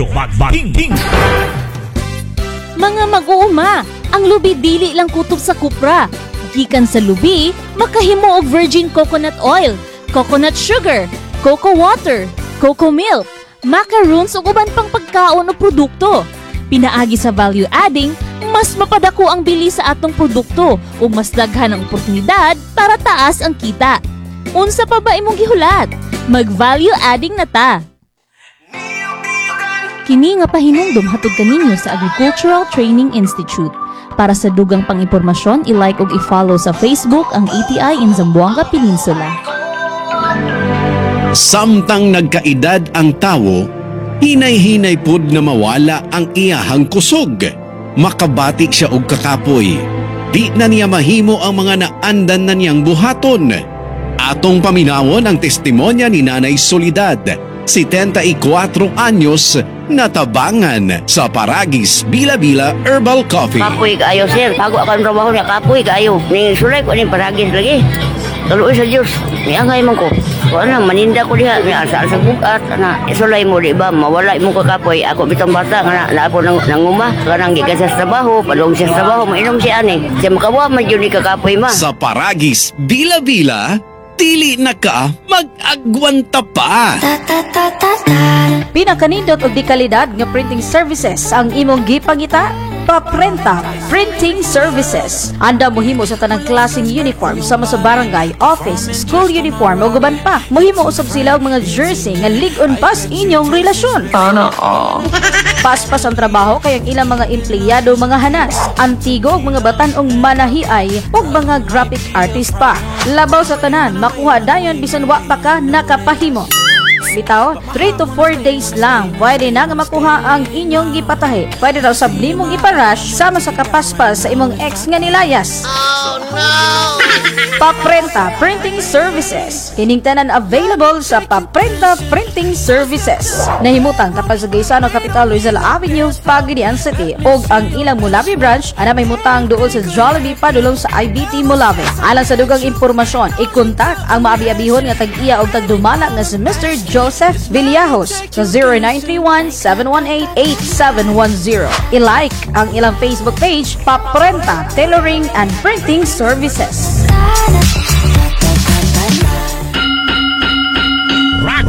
Magbating. Mga mag-uuma, ang lubi dili lang kutob sa kupra. Gikan sa lubi, makahimo og virgin coconut oil, coconut sugar, cocoa water, cocoa milk, macaroons ug uban pang pagkaon o produkto. Pinaagi sa value adding, mas mapadako ang bili sa atong produkto ug mas daghan ang oportunidad para taas ang kita. Unsa pa ba imong gihulat? Mag-value adding na ta. Kini nga pahinumdom hatod kaninyo sa Agricultural Training Institute. Para sa dugang pang-impormasyon, i-like ug i-follow sa Facebook ang ATI in Zamboanga Peninsula. Samtang nagkaedad ang tawo, hinay-hinay pud na mawala ang iyahang kusog. Makabati siya og kakapoy. Di na niya mahimo ang mga naandan na niyang buhaton. Atong paminawon ang testimonya ni Nanay Soledad, 74 anyos, natabangan sa Paragis Bila-Bila Herbal Coffee. Kapoy kaayo, sir. Bago akong trabaho niya, kapoy kaayo. Ning sulay ko ning Paragis lagi. Kaluoy sa Diyos. Niangay man ko. Kung ano, maninda ko diha. Asa sa bukat. Isulay mo, di ba? Mawala mo ka kapoy. Ako bitang bata. Na ako nanguma. Kanang gikas sa trabaho. Palong siya sa trabaho. Mainom siya ani. Siya makawa man yun ni kakapoy ma. Sa Paragis Bila-Bila, dili na ka mag-agwanta pa. Pinakanindot og di kalidad nga printing services ang imong gipangita. Paprenta Printing Services. Anda mohimo sa tanang klaseng uniform sama sa barangay, office, school uniform o guban pa. Mohimo usab sila og mga jersey nga lig-on pas inyong relasyon. Paspas ang trabaho kay ang ilang mga empleyado mga hanas, antigo og mga batanong manahiay ug mga graphic artist pa. Labaw sa tanan, makuha dayon bisan wa pa ka nakapahimo. Bitaw, 3 to 4 days lang pwede na nga makuha ang inyong gipatahi. Pwede raw sabli mong iparush sama sa kapaspas sa imong ex nga nilayas. Oh no! Paprenta Printing Services. Kining tanan available sa Paprenta Printing Services. Nahimutang kapag sa Gaisano Capital Rizal Avenue, Pagadian City ug ang ilang Mulawi branch ana may mutang duol sa Jollibee padulong sa IBT Mulawi. Alang sa dugang impormasyon, i-kontak ang maabi-abihon nga tag-iya ug tagdumala nga si Mr. Joseph Villajos sa 0931-718-8710. I-like ang ilang Facebook page, Paprenta Tailoring and Printing Services.